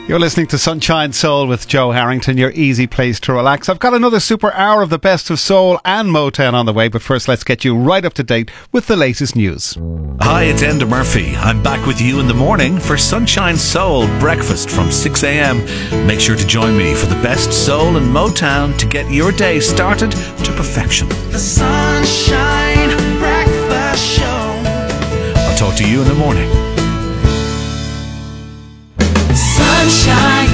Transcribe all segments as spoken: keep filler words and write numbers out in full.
You're listening to Sunshine Soul with Joe Harrington, your easy place to relax. I've got another super hour of the best of soul and Motown on the way, but first let's get you right up to date with the latest news. Hi, it's Enda Murphy. I'm back with you in the morning for Sunshine Soul breakfast from six a.m. Make sure to join me for the best soul and Motown to get your day started to perfection. The Sunshine Breakfast Show. I'll talk to you in the morning. Sunshine.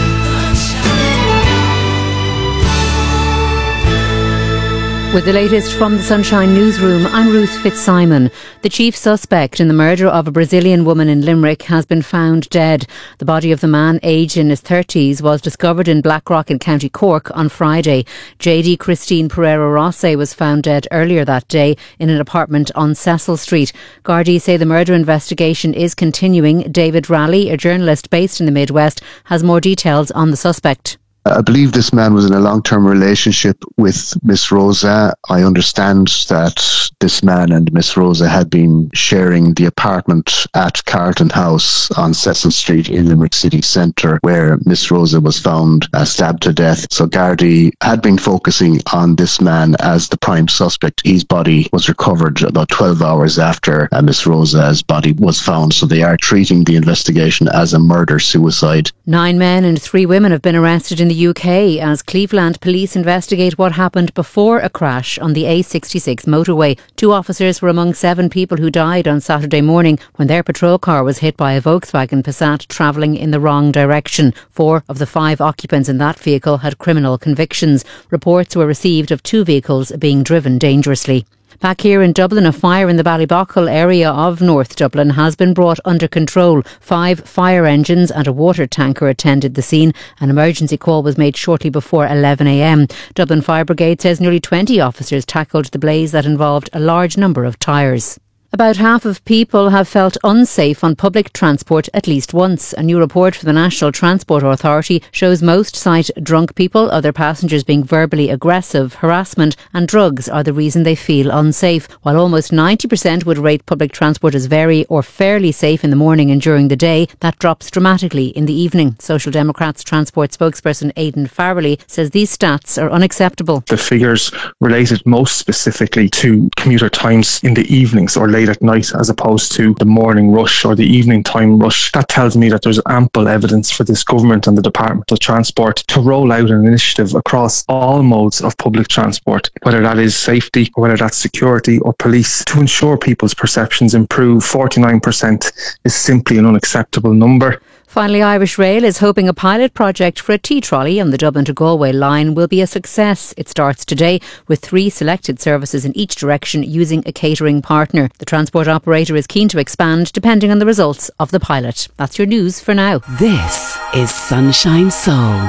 With the latest from the Sunshine Newsroom, I'm Ruth Fitzsimon. The chief suspect in the murder of a Brazilian woman in Limerick has been found dead. The body of the man, aged in his thirties, was discovered in Blackrock in County Cork on Friday. J D Christine Pereira Rossi was found dead earlier that day in an apartment on Cecil Street. Gardaí say the murder investigation is continuing. David Raleigh, a journalist based in the Midwest, has more details on the suspect. I believe this man was in a long-term relationship with Miss Rosa. I understand that this man and Miss Rosa had been sharing the apartment at Carlton House on Cecil Street in Limerick City Centre, where Miss Rosa was found uh, stabbed to death. So Gardaí had been focusing on this man as the prime suspect. His body was recovered about twelve hours after uh, Miss Rosa's body was found. So they are treating the investigation as a murder-suicide. Nine men and three women have been arrested in the U K as Cleveland police investigate what happened before a crash on the A sixty-six motorway. Two officers were among seven people who died on Saturday morning when their patrol car was hit by a Volkswagen Passat travelling in the wrong direction. Four of the five occupants in that vehicle had criminal convictions. Reports were received of two vehicles being driven dangerously. Back here in Dublin, a fire in the Ballybockle area of North Dublin has been brought under control. Five fire engines and a water tanker attended the scene. An emergency call was made shortly before eleven a.m. Dublin Fire Brigade says nearly twenty officers tackled the blaze that involved a large number of tyres. About half of people have felt unsafe on public transport at least once. A new report from the National Transport Authority shows most cite drunk people, other passengers being verbally aggressive, harassment and drugs are the reason they feel unsafe, while almost ninety percent would rate public transport as very or fairly safe in the morning and during the day. That drops dramatically in the evening. Social Democrats transport spokesperson Aidan Farrelly says these stats are unacceptable. The figures related most specifically to commuter times in the evenings or late at night as opposed to the morning rush or the evening time rush. That tells me that there's ample evidence for this government and the Department of Transport to roll out an initiative across all modes of public transport, whether that is safety, or whether that's security or police, to ensure people's perceptions improve. forty-nine percent is simply an unacceptable number. Finally, Irish Rail is hoping a pilot project for a tea trolley on the Dublin to Galway line will be a success. It starts today with three selected services in each direction using a catering partner. The transport operator is keen to expand depending on the results of the pilot. That's your news for now. This is Sunshine Soul.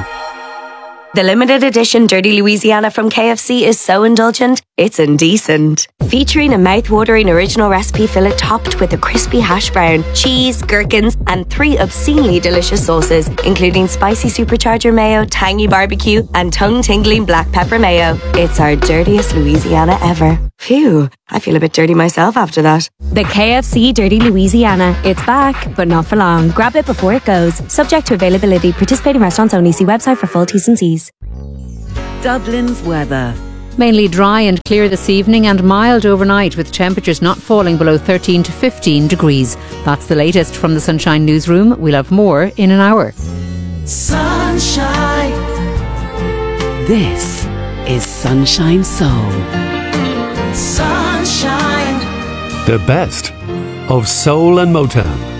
The limited edition Dirty Louisiana from K F C is so indulgent, it's indecent. Featuring a mouth-watering original recipe fillet topped with a crispy hash brown, cheese, gherkins, and three obscenely delicious sauces, including spicy supercharger mayo, tangy barbecue, and tongue-tingling black pepper mayo. It's our dirtiest Louisiana ever. Phew, I feel a bit dirty myself after that. The K F C Dirty Louisiana. It's back, but not for long. Grab it before it goes. Subject to availability. Participating restaurants only. See website for full T's and C's. Dublin's weather. Mainly dry and clear this evening and mild overnight, with temperatures not falling below thirteen to fifteen degrees. That's the latest from the Sunshine Newsroom. We'll have more in an hour. Sunshine. This is Sunshine Soul. Sunshine. The best of soul and Motown.